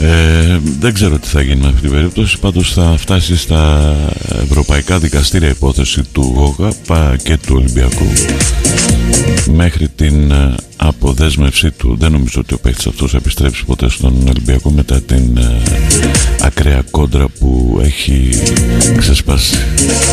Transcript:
Δεν ξέρω τι θα γίνει με αυτή την περίπτωση. Πάντως θα φτάσει στα ευρωπαϊκά δικαστήρια υπόθεση του ΓΟΚΑ και του Ολυμπιακού μέχρι την αποδέσμευσή του. Δεν νομίζω ότι ο παίκτης αυτός θα επιστρέψει ποτέ στον Ολυμπιακό μετά την ακραία κόντρα που έχει ξεσπάσει.